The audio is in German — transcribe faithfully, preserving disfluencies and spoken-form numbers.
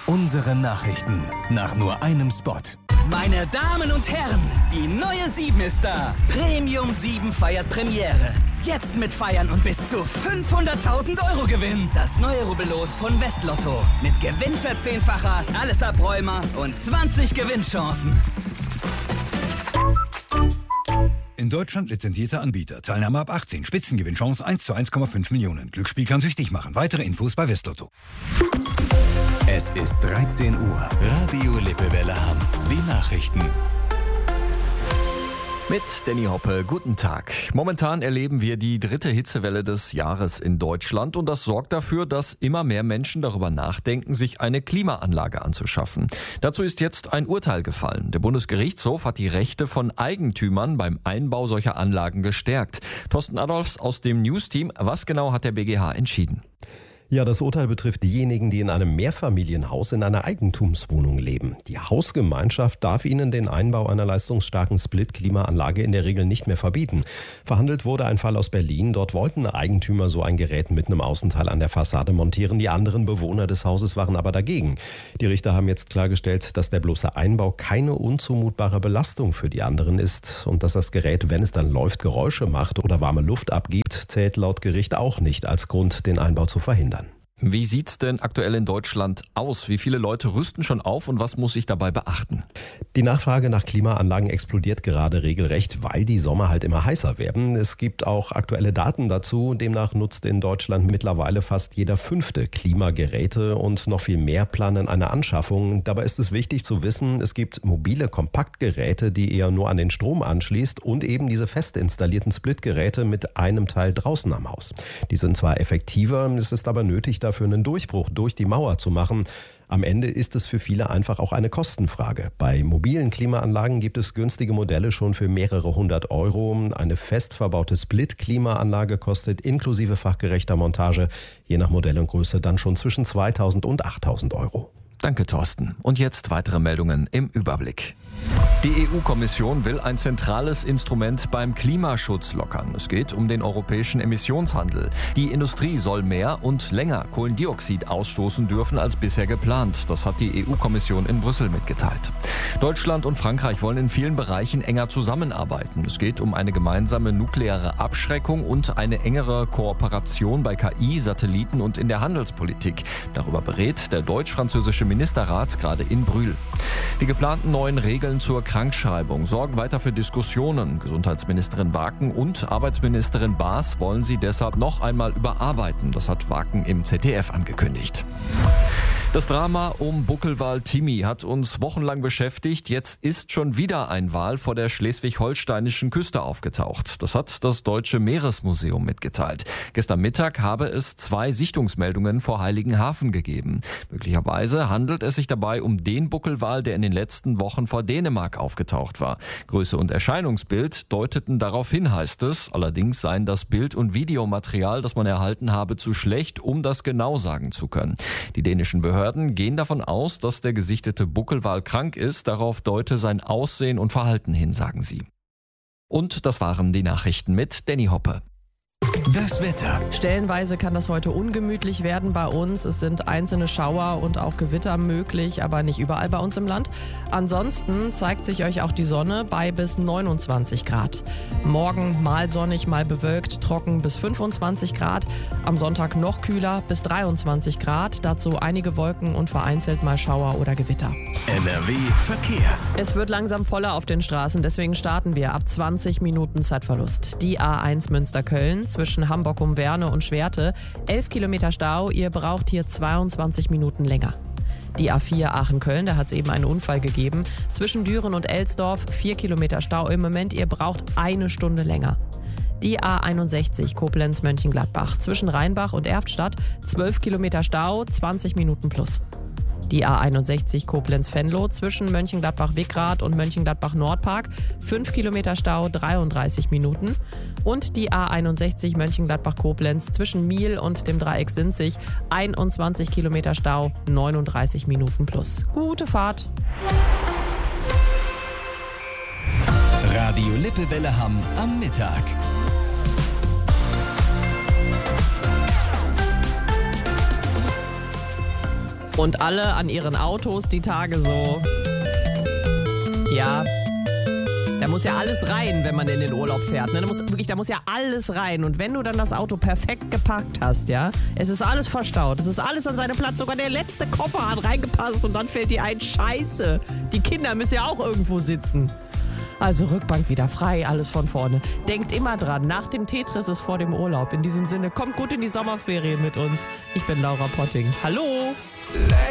Unsere Nachrichten nach nur einem Spot. Meine Damen und Herren, die neue sieben ist da. Premium sieben feiert Premiere. Jetzt mit Feiern und bis zu fünfhunderttausend Euro Gewinn. Das neue Rubbellos von Westlotto. Mit Gewinnverzehnfacher, alles Abräumer und zwanzig Gewinnchancen. In Deutschland lizenzierter Anbieter. Teilnahme ab achtzehn. Spitzengewinnchance eins zu eins Komma fünf Millionen. Glücksspiel kann süchtig machen. Weitere Infos bei Westlotto. Es ist dreizehn Uhr. Radio Lippewelle Hamm. Die Nachrichten. Mit Danny Hoppe, guten Tag. Momentan erleben wir die dritte Hitzewelle des Jahres in Deutschland und das sorgt dafür, dass immer mehr Menschen darüber nachdenken, sich eine Klimaanlage anzuschaffen. Dazu ist jetzt ein Urteil gefallen. Der Bundesgerichtshof hat die Rechte von Eigentümern beim Einbau solcher Anlagen gestärkt. Thorsten Adolfs aus dem News-Team. Was genau hat der B G H entschieden? Ja, das Urteil betrifft diejenigen, die in einem Mehrfamilienhaus in einer Eigentumswohnung leben. Die Hausgemeinschaft darf ihnen den Einbau einer leistungsstarken Split-Klimaanlage in der Regel nicht mehr verbieten. Verhandelt wurde ein Fall aus Berlin. Dort wollten Eigentümer so ein Gerät mit einem Außenteil an der Fassade montieren. Die anderen Bewohner des Hauses waren aber dagegen. Die Richter haben jetzt klargestellt, dass der bloße Einbau keine unzumutbare Belastung für die anderen ist und dass das Gerät, wenn es dann läuft, Geräusche macht oder warme Luft abgibt, zählt laut Gericht auch nicht als Grund, den Einbau zu verhindern. Wie sieht's denn aktuell in Deutschland aus? Wie viele Leute rüsten schon auf und was muss ich dabei beachten? Die Nachfrage nach Klimaanlagen explodiert gerade regelrecht, weil die Sommer halt immer heißer werden. Es gibt auch aktuelle Daten dazu. Demnach nutzt in Deutschland mittlerweile fast jeder fünfte Klimageräte und noch viel mehr planen eine Anschaffung. Dabei ist es wichtig zu wissen, es gibt mobile Kompaktgeräte, die eher nur an den Strom anschließt und eben diese fest installierten Splitgeräte mit einem Teil draußen am Haus. Die sind zwar effektiver, es ist aber nötig, dafür einen Durchbruch durch die Mauer zu machen. Am Ende ist es für viele einfach auch eine Kostenfrage. Bei mobilen Klimaanlagen gibt es günstige Modelle schon für mehrere hundert Euro. Eine fest verbaute Split-Klimaanlage kostet inklusive fachgerechter Montage je nach Modell und Größe dann schon zwischen zweitausend und achttausend Euro. Danke, Thorsten. Und jetzt weitere Meldungen im Überblick. Die E U-Kommission will ein zentrales Instrument beim Klimaschutz lockern. Es geht um den europäischen Emissionshandel. Die Industrie soll mehr und länger Kohlendioxid ausstoßen dürfen als bisher geplant. Das hat die E U-Kommission in Brüssel mitgeteilt. Deutschland und Frankreich wollen in vielen Bereichen enger zusammenarbeiten. Es geht um eine gemeinsame nukleare Abschreckung und eine engere Kooperation bei K I, Satelliten und in der Handelspolitik. Darüber berät der deutsch-französische Ministerrat gerade in Brühl. Die geplanten neuen Regeln zur Krankschreibung sorgen weiter für Diskussionen. Gesundheitsministerin Waken und Arbeitsministerin Baas wollen sie deshalb noch einmal überarbeiten. Das hat Waken im Z D F angekündigt. Das Drama um Buckelwal Timmy hat uns wochenlang beschäftigt. Jetzt ist schon wieder ein Wal vor der schleswig-holsteinischen Küste aufgetaucht. Das hat das Deutsche Meeresmuseum mitgeteilt. Gestern Mittag habe es zwei Sichtungsmeldungen vor Heiligenhafen gegeben. Möglicherweise handelt es sich dabei um den Buckelwal, der in den letzten Wochen vor Dänemark aufgetaucht war. Größe und Erscheinungsbild deuteten darauf hin, heißt es. Allerdings seien das Bild- und Videomaterial, das man erhalten habe, zu schlecht, um das genau sagen zu können. Die dänischen Behörden Behörden gehen davon aus, dass der gesichtete Buckelwal krank ist. Darauf deute sein Aussehen und Verhalten hin, sagen sie. Und das waren die Nachrichten mit Danny Hoppe. Das Wetter. Stellenweise kann das heute ungemütlich werden bei uns. Es sind einzelne Schauer und auch Gewitter möglich, aber nicht überall bei uns im Land. Ansonsten zeigt sich euch auch die Sonne bei bis neunundzwanzig Grad. Morgen mal sonnig, mal bewölkt, trocken bis fünfundzwanzig Grad. Am Sonntag noch kühler bis dreiundzwanzig Grad. Dazu einige Wolken und vereinzelt mal Schauer oder Gewitter. N R W Verkehr. Es wird langsam voller auf den Straßen, deswegen starten wir ab zwanzig Minuten Zeitverlust. Die A eins Münster-Köln zwischen Hamburg um Werne und Schwerte. elf Kilometer Stau, ihr braucht hier zweiundzwanzig Minuten länger. Die A vier Aachen-Köln, da hat es eben einen Unfall gegeben. Zwischen Düren und Elsdorf vier Kilometer Stau im Moment, ihr braucht eine Stunde länger. Die A einundsechzig Koblenz-Mönchengladbach zwischen Rheinbach und Erftstadt zwölf Kilometer Stau, zwanzig Minuten plus. Die A einundsechzig Koblenz-Venlo zwischen Mönchengladbach-Wickrath und Mönchengladbach-Nordpark fünf Kilometer Stau, dreiunddreißig Minuten. Und die A einundsechzig Mönchengladbach-Koblenz zwischen Miel und dem Dreieck Sinzig einundzwanzig Kilometer Stau, neununddreißig Minuten plus. Gute Fahrt! Radio Lippewelle Hamm am Mittag. Und alle an ihren Autos die Tage so. Ja, da muss ja alles rein, wenn man in den Urlaub fährt. Ne? Da muss, wirklich, da muss ja alles rein. Und wenn du dann das Auto perfekt geparkt hast, ja, es ist alles verstaut, es ist alles an seinem Platz, sogar der letzte Koffer hat reingepasst und dann fällt dir ein, Scheiße. Die Kinder müssen ja auch irgendwo sitzen. Also Rückbank wieder frei, alles von vorne. Denkt immer dran, nach dem Tetris ist vor dem Urlaub. In diesem Sinne, kommt gut in die Sommerferien mit uns. Ich bin Laura Potting. Hallo!